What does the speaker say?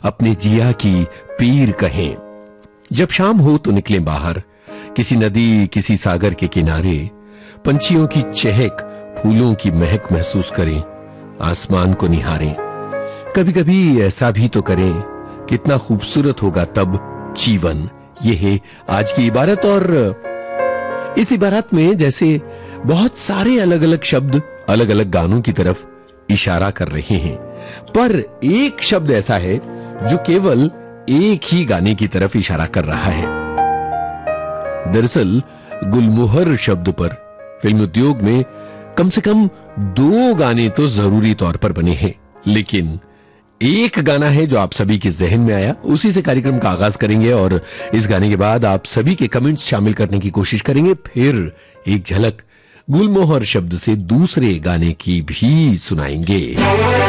अपने जिया की पीर कहें। जब शाम हो तो निकलें बाहर, किसी नदी किसी सागर के किनारे, पंछियों की चहक फूलों की महक महसूस करें, आसमान को निहारें। कभी कभी ऐसा भी तो करें, कितना खूबसूरत होगा तब जीवन। ये है आज की इबारत। और इस इबारत में जैसे बहुत सारे अलग अलग शब्द अलग अलग गानों की तरफ इशारा कर रहे हैं, पर एक शब्द ऐसा है जो केवल एक ही गाने की तरफ इशारा कर रहा है। दरअसल गुलमोहर शब्द पर फिल्म उद्योग में कम से कम 2 गाने तो जरूरी तौर पर बने हैं, लेकिन एक गाना है जो आप सभी के जहन में आया, उसी से कार्यक्रम का आगाज करेंगे और इस गाने के बाद आप सभी के कमेंट्स शामिल करने की कोशिश करेंगे। फिर एक झलक गुलमोहर शब्द से दूसरे गाने की भी सुनाएंगे।